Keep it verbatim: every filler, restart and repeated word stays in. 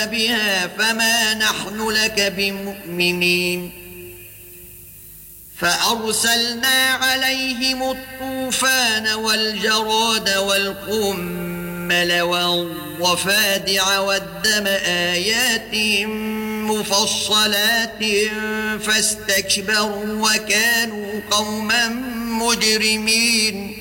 بها فما نحن لك بمؤمنين فأرسلنا عليهم الطوفان والجراد والقمل والضفادع والدم آيات مفصلات فاستكبروا وكانوا قوما مجرمين